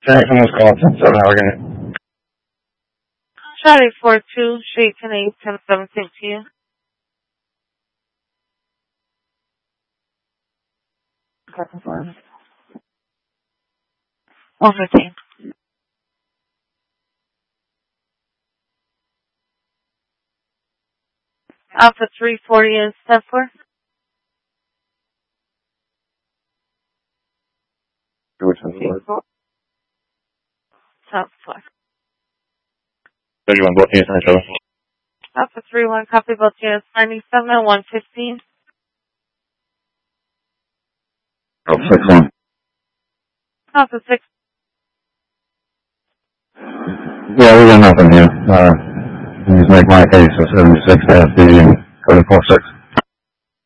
Thanks, someone's calling 7 Allegheny. Charlie 42, Street 10 715. Confirm. 115. Alpha 340 is set for. Which one's what? Top floor. 31, both units on each other. Alpha 31, copy both units 97 and 115. Oh, 6-1. Alpha 6. Yeah, we got nothing here. Just make my case of 76 FD and 34-6.